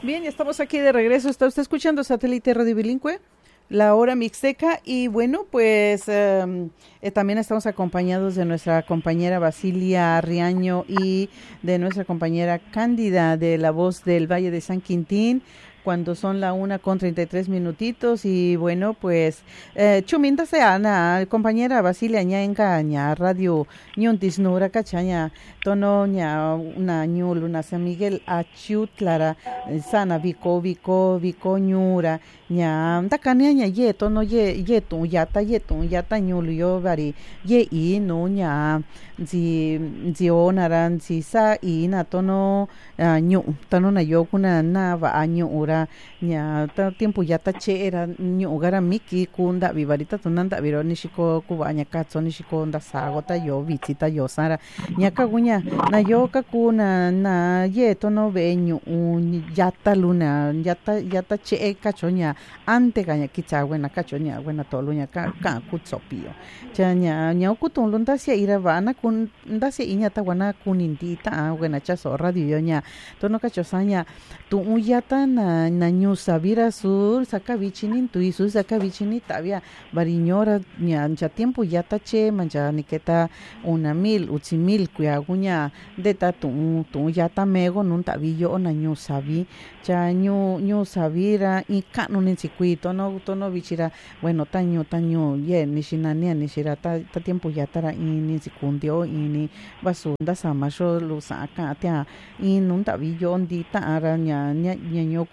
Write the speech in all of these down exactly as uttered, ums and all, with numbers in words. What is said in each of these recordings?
Bien, estamos aquí de regreso. Está usted escuchando Satélite Radio Bilingüe, la hora mixteca, y bueno, pues um, eh, también estamos acompañados de nuestra compañera Basilia Riaño y de nuestra compañera Cándida de La Voz del Valle de San Quintín, cuando son la una con treinta y tres minutitos. Y bueno, pues eh, chuminta se ana compañera Basilia ñaenga ña radio ñuntis nura cachaña tono ña una ñul una San Miguel achutlara sana vico vico vico ñura ña dakania ña ye tono ye ye tu yata ye tu yata ñul yo bari ye i no ña si si onaran si sa i na tono ñu tono na yo kuna na va año ura ña ta tiempo yata che era ñu gara miki kunda vivarita tunanda viro nishiko kubaña katso nishiko nda sagota yo visita yo sara ña kaguña na yo kakuna na ye tono beñu un yata luna yata yata che kachoña ante gaña kicha buena kachoña buena toluña ka ka kutsopio chaña ña kutun lunta sia ira vana kun ndasia iña ta wana kunindita buena chaso radio ña tono kachosaña tu yata na na ñusa vira sur saca bichinin tu isu saca bichini tavia bariñora ña ya tiempo yata che mancha niketa una mil uchi mil kuyaguña de ta tu tu yata mego nun tavillo na ñusa vi cha ñu ñusa vira y kanu nin circuito no tono bichira bueno taño taño ye nishinania nishira ta, ta tiempo yata ra ini secundio ini basunda samasho lo saca tia y nun tavillo ondita araña ña ña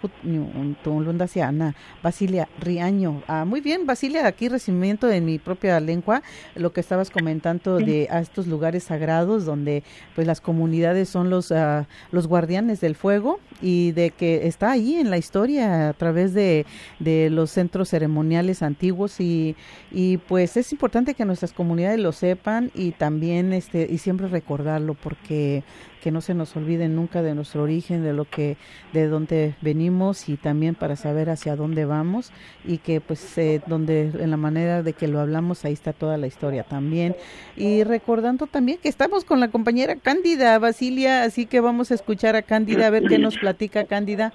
un lunda siana Basilia Riaño. Ah, muy bien, Basilia, aquí recibimiento en mi propia lengua lo que estabas comentando de a estos lugares sagrados donde pues las comunidades son los uh, los guardianes del fuego, y de que está ahí en la historia a través de, de los centros ceremoniales antiguos, y, y pues es importante que nuestras comunidades lo sepan, y también este y siempre recordarlo, porque que no se nos olvide nunca de nuestro origen, de lo que, de dónde venimos, y también para saber hacia dónde vamos, y que pues eh, donde en la manera de que lo hablamos ahí está toda la historia también. Y recordando también que estamos con la compañera Cándida Basilia, así que vamos a escuchar a Cándida a ver qué nos platica Cándida.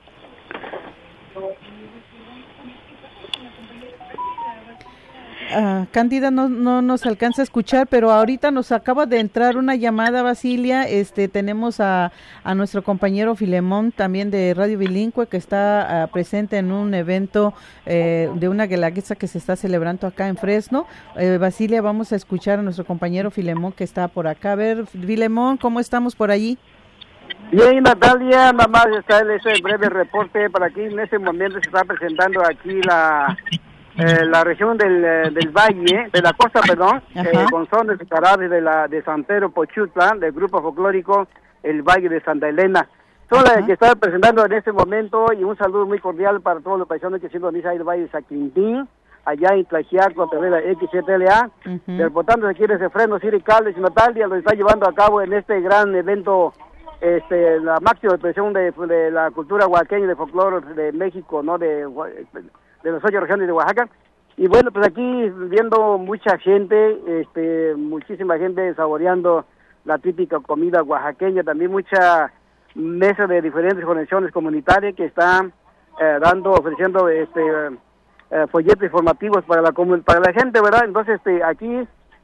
Uh, Cándida no, no nos alcanza a escuchar, pero ahorita nos acaba de entrar una llamada, Basilia. Este, tenemos a, a nuestro compañero Filemón, también de Radio Bilingüe, que está uh, presente en un evento eh, de una guelaguetza que se está celebrando acá en Fresno. Eh, Basilia, vamos a escuchar a nuestro compañero Filemón, que está por acá. A ver, Filemón, ¿cómo estamos por allí? Bien, Natalia, nada más está ese breve reporte para aquí. En este momento se está presentando aquí la... Eh, la región del, del valle, de la costa, perdón, eh, con sones y carabes de la de Santero Pochutla, del grupo folclórico El Valle de Santa Elena. Son las que está presentando en este momento, y un saludo muy cordial para todos los paisanos que sintonizan el Valle de San Quintín, allá en Tlaxiaco, a través de la X siete L A, uh-huh. Reportando aquí desde Fresno, Siricales y Natalia, lo está llevando a cabo en este gran evento, este la máxima expresión de, de la cultura oaxaqueña y de folclore de México, ¿no? De... de las ocho regiones de Oaxaca. Y bueno, pues aquí viendo mucha gente, este, muchísima gente saboreando la típica comida oaxaqueña, también mucha mesa de diferentes conexiones comunitarias que están eh, dando, ofreciendo este eh, folletos informativos para la para la gente, ¿verdad? Entonces, este, aquí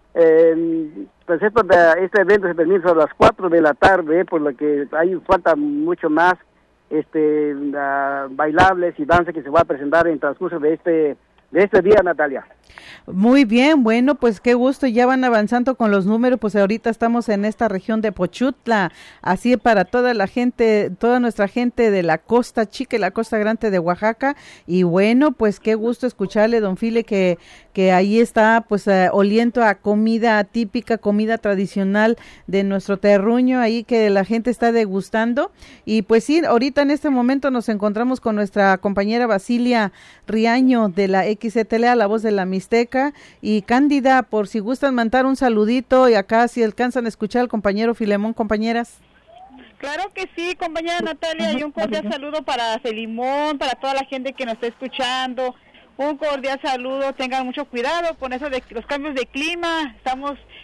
eh, pues esto de, este evento se termina a las cuatro de la tarde, por lo que hay falta mucho más este uh, bailables y danza que se va a presentar en transcurso de este de este día, Natalia. Muy bien, bueno, pues qué gusto, ya van avanzando con los números, pues ahorita estamos en esta región de Pochutla, así para toda la gente, toda nuestra gente de la Costa Chica y la Costa Grande de Oaxaca, y bueno, pues qué gusto escucharle, don File, que, que ahí está, pues uh, oliendo a comida típica, comida tradicional de nuestro terruño, ahí que la gente está degustando, y pues sí, ahorita en este momento nos encontramos con nuestra compañera Basilia Riaño de la X siete L A, La Voz de la Mixteca, y Cándida, por si gustan mandar un saludito, y acá si alcanzan a escuchar al compañero Filemón, compañeras. Claro que sí, compañera Natalia, y un cordial saludo para Filemón, para toda la gente que nos está escuchando, un cordial saludo, tengan mucho cuidado con eso de los cambios de clima, estamos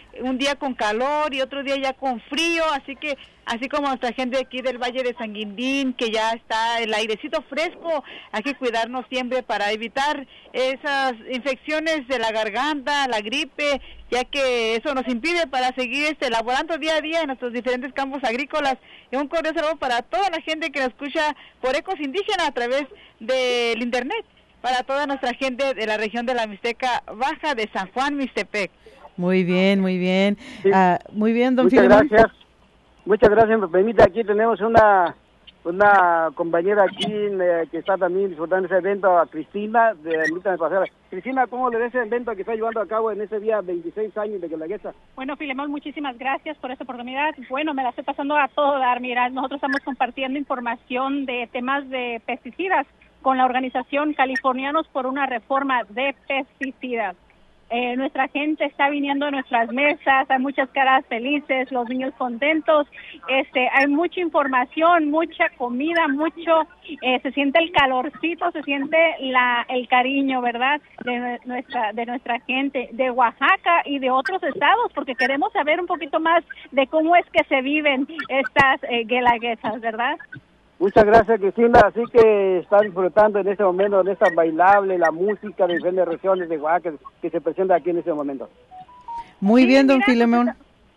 un día con calor y otro día ya con frío, así que así como nuestra gente aquí del Valle de San Guindín, que ya está el airecito fresco, hay que cuidarnos siempre para evitar esas infecciones de la garganta, la gripe, ya que eso nos impide para seguir este elaborando día a día en nuestros diferentes campos agrícolas. Y un cordial saludo para toda la gente que nos escucha por Ecos Indígenas a través del internet, para toda nuestra gente de la región de la Mixteca Baja de San Juan, Mixtepec. Muy bien, muy bien. Sí. Uh, muy bien, don Muchas Filemón. gracias. Muchas gracias. Me permite, aquí tenemos una una compañera aquí eh, que está también disfrutando ese evento, a Cristina, de Ermita de Pasera. Cristina, ¿cómo le ve ese evento que está llevando a cabo en ese día veintiséis años de Guelaguetza? Bueno, Filemón, muchísimas gracias por esta oportunidad. Bueno, me la estoy pasando a todo dar. Mira, nosotros estamos compartiendo información de temas de pesticidas con la organización Californianos por una reforma de pesticidas. Eh, nuestra gente está viniendo a nuestras mesas, hay muchas caras felices, los niños contentos, este, hay mucha información, mucha comida, mucho, eh, se siente el calorcito, se siente la, el cariño, ¿verdad?, de nuestra, de nuestra gente, de Oaxaca y de otros estados, porque queremos saber un poquito más de cómo es que se viven estas eh, guelaguetzas, ¿verdad? Muchas gracias, Cristina. Así que están disfrutando en este momento, en esta bailable, la música de diferentes regiones de Oaxaca que se presenta aquí en este momento. Muy sí, bien, don mira, Filemón.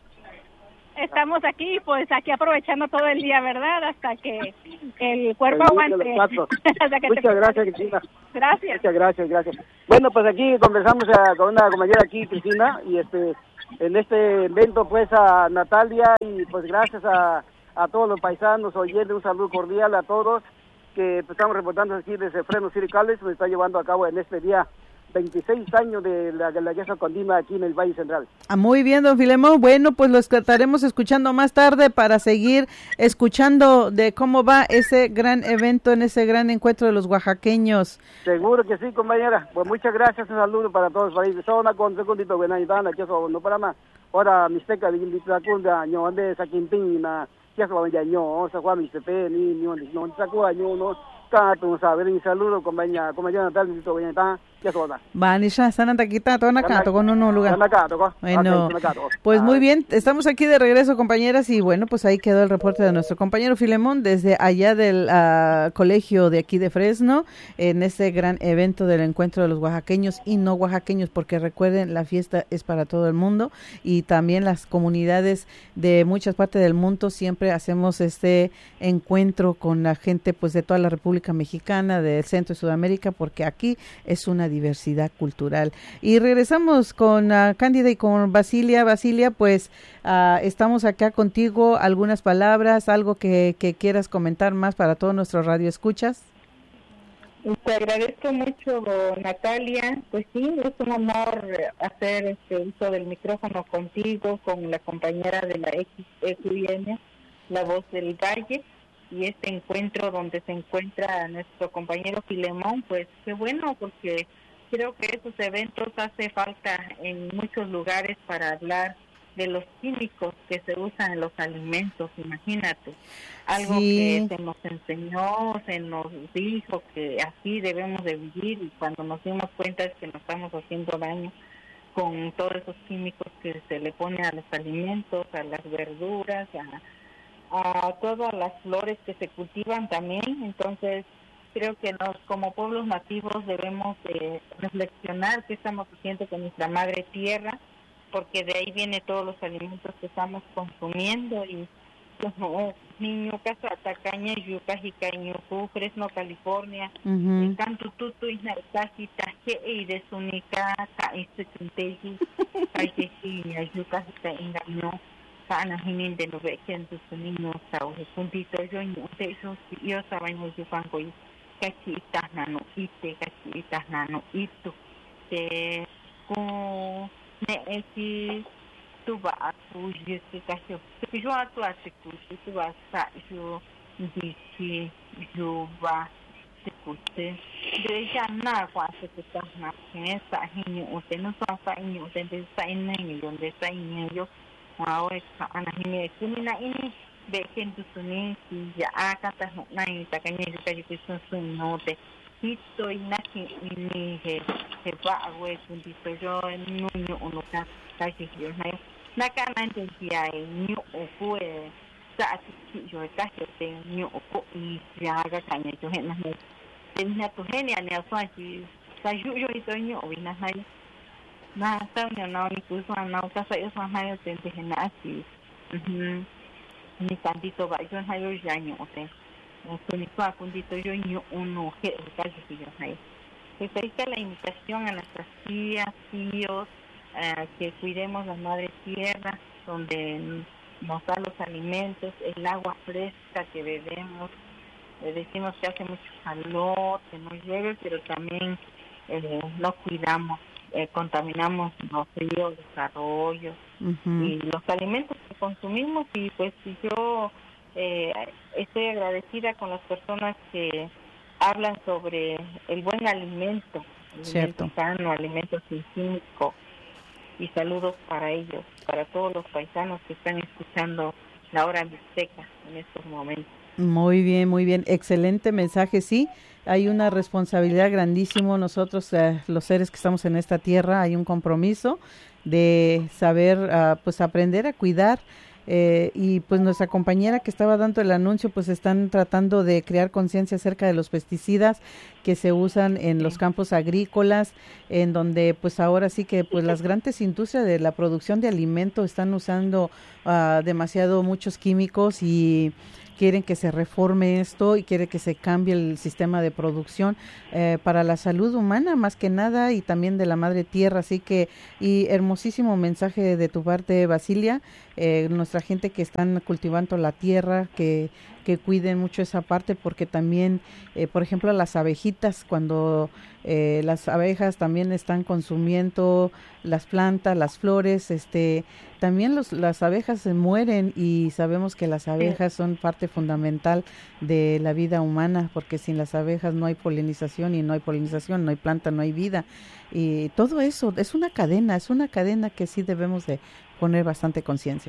Estamos aquí, pues aquí aprovechando todo el día, ¿verdad? Hasta que el cuerpo aguante. Hasta que Muchas te... gracias, Cristina. Gracias. Muchas gracias, gracias. Bueno, pues aquí conversamos a, con una compañera aquí, Cristina, y este en este evento, pues, a Natalia, y pues gracias a a todos los paisanos oyentes, un saludo cordial a todos que pues, estamos reportando aquí desde Fresno City College, se está llevando a cabo en este día veintiséis años de la guelaguetza continua aquí en el Valle Central. Ah, muy bien, don Filemón. Bueno, pues lo estaremos escuchando más tarde para seguir escuchando de cómo va ese gran evento, en ese gran encuentro de los oaxaqueños. Seguro que sí, compañera. Pues muchas gracias, un saludo para todos los países. Son con segundito, buena y dana, que eso no para más. Ahora, Mixteca, de Indicacunda, ño, de Saquintín, ya se va a ver ño, se va a Mixtepe, ni ño, no, se va a ño, no. Un saludo, compañera, compañera Natalia, ya se va. Vanisha, Sananta Quita, Tonacato, con un lugar. Bueno, pues muy bien, estamos aquí de regreso, compañeras, y bueno, pues ahí quedó el reporte de nuestro compañero Filemón desde allá del uh, colegio de aquí de Fresno, en este gran evento del encuentro de los oaxaqueños y no oaxaqueños, porque recuerden, la fiesta es para todo el mundo y también las comunidades de muchas partes del mundo siempre hacemos este encuentro con la gente pues de toda la República Mexicana, del Centro y Sudamérica, porque aquí es una diversidad cultural. Y regresamos con uh, Cándida y con Basilia. Basilia, pues uh, estamos acá contigo, algunas palabras, algo que, que quieras comentar más para todos nuestros radioescuchas. Te agradezco mucho, Natalia. Pues sí, es un honor hacer este uso del micrófono contigo, con la compañera de la X Q N, La Voz del Valle, y este encuentro donde se encuentra nuestro compañero Filemón. Pues qué bueno, porque creo que esos eventos hace falta en muchos lugares para hablar de los químicos que se usan en los alimentos. Imagínate, algo sí. que se nos enseñó, se nos dijo que así debemos de vivir, y cuando nos dimos cuenta es que nos estamos haciendo daño con todos esos químicos que se le pone a los alimentos, a las verduras, a a todas las flores que se cultivan también. Entonces creo que nos como pueblos nativos debemos de reflexionar qué estamos haciendo con nuestra madre tierra, porque de ahí viene todos los alimentos que estamos consumiendo. Y como niño casa atacaña yuca jicaño Fresno, California, en canto tutu y narcaji taje y de sunica ka este quinteji que sí yuca está engañó sana hinin de lo ve que en sus niños sao de puntito yo no te eso yo estaba en el yucanco y cachitas nano ite cachitas nano itu te con ne esi tu va a tu je que cacho que yo a tu hace que tu va a yo dice yo va se curte de ya nada cuando se está na esa hinin usted no está en usted está en el donde está en ellos ahora ana hime kumina ini be kentu suni ya akata na ni takanya yuka yuka sun note hito inaki ini he he va we kundi yo no no uno ka kaji yo na naka nante dia nyu oku e sa ti yo ta te nyu oku i ya ga kanya jo he na he tenha to he ni ane aswa ki sa ju yo i to nyu o ina hai na sa ni na ni ku sa na ka sa yo sa hai te te he na asi mhm ni candito ba yo hai yo ya nyu o te o to ni pa condito yo nyu uno he ka ji yo hai se dedica la invitación a nuestras tías, tíos, eh, que cuidemos la madre tierra, donde nos da los alimentos, el agua fresca que bebemos. Eh, decimos que hace mucho calor, que no llueve, pero también eh, no cuidamos, eh, contaminamos los ríos, los arroyos, uh-huh. y los alimentos que consumimos. Y pues yo eh, estoy agradecida con las personas que hablan sobre el buen alimento, alimento sano, alimento sin químico, y saludos para ellos, para todos los paisanos que están escuchando la hora mixteca en estos momentos. Muy bien, muy bien, excelente mensaje, sí, hay una responsabilidad grandísima nosotros, eh, los seres que estamos en esta tierra, hay un compromiso de saber, uh, pues aprender a cuidar. Eh, y pues nuestra compañera que estaba dando el anuncio, pues están tratando de crear conciencia acerca de los pesticidas que se usan en los campos agrícolas, en donde pues ahora sí que pues las grandes industrias de la producción de alimentos están usando uh, demasiado muchos químicos y quieren que se reforme esto y quieren que se cambie el sistema de producción eh, para la salud humana más que nada y también de la madre tierra. Así que, y hermosísimo mensaje de tu parte, Basilia, eh, nuestra gente que están cultivando la tierra, que que cuiden mucho esa parte porque también, eh, por ejemplo, las abejitas, cuando eh, las abejas también están consumiendo las plantas, las flores, este, también los, las abejas se mueren y sabemos que las abejas son parte fundamental de la vida humana porque sin las abejas no hay polinización y no hay polinización, no hay planta, no hay vida y todo eso es una cadena, es una cadena que sí debemos de poner bastante conciencia.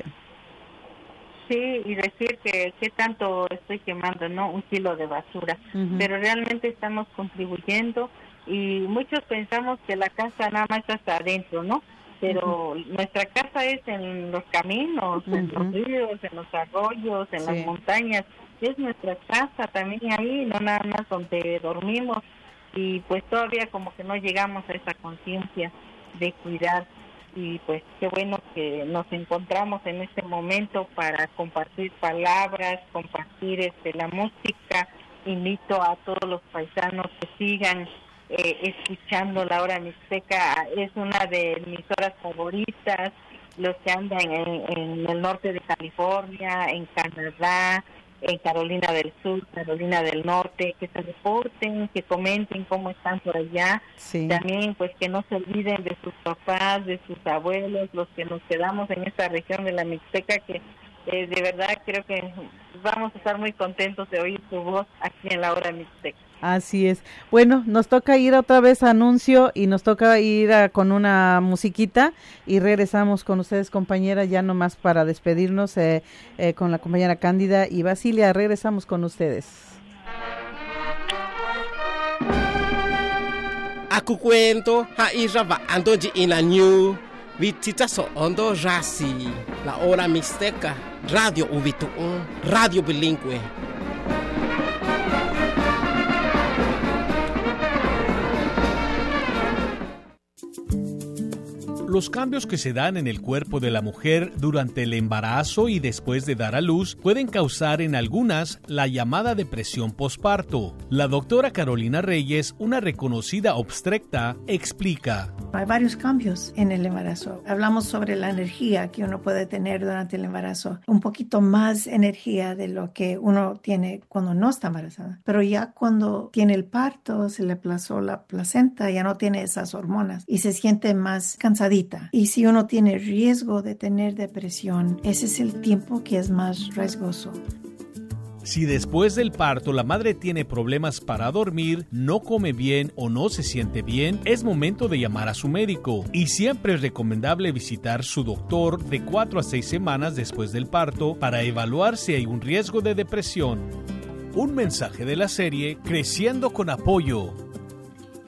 Sí, y decir que qué tanto estoy quemando, ¿no? Un kilo de basura, uh-huh. pero realmente estamos contribuyendo y muchos pensamos que la casa nada más está adentro, ¿no? Pero uh-huh. nuestra casa es en los caminos, uh-huh. en los ríos, en los arroyos, en sí. las montañas, es nuestra casa también ahí, no nada más donde dormimos y pues todavía como que no llegamos a esa conciencia de cuidar. Y pues qué bueno que nos encontramos en este momento para compartir palabras, compartir este la música. Invito a todos los paisanos que sigan eh, escuchando La Hora Mixteca, es una de mis horas favoritas, los que andan en, en el norte de California, en Canadá, en Carolina del Sur, Carolina del Norte, que se reporten, que comenten cómo están por allá. Sí. También, pues, que no se olviden de sus papás, de sus abuelos, los que nos quedamos en esta región de la Mixteca, que eh, de verdad creo que vamos a estar muy contentos de oír su voz aquí en La Hora Mixteca. Así es. Bueno, nos toca ir otra vez a anuncio y nos toca ir a, con una musiquita y regresamos con ustedes, compañera, ya nomás para despedirnos eh, eh, con la compañera Cándida y Basilia. Regresamos con ustedes. Aku cuento ha iraba andoji ina new vititaso ondo rasi La Hora Mixteca Radio Uvitu Radio Bilingüe. Los cambios que se dan en el cuerpo de la mujer durante el embarazo y después de dar a luz pueden causar en algunas la llamada depresión posparto. La doctora Carolina Reyes, una reconocida obstetra, explica. Hay varios cambios en el embarazo. Hablamos sobre la energía que uno puede tener durante el embarazo. Un poquito más energía de lo que uno tiene cuando no está embarazada. Pero ya cuando tiene el parto, se le aplazó la placenta, ya no tiene esas hormonas y se siente más cansadita. Y si uno tiene riesgo de tener depresión, ese es el tiempo que es más riesgoso. Si después del parto la madre tiene problemas para dormir, no come bien o no se siente bien, es momento de llamar a su médico. Y siempre es recomendable visitar su doctor de cuatro a seis semanas después del parto para evaluar si hay un riesgo de depresión. Un mensaje de la serie Creciendo con Apoyo.